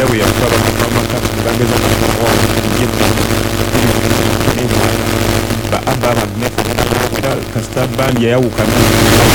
era bwe yakuba bakuba amaka bageza kubawa ba aba kasita bandi yayawukana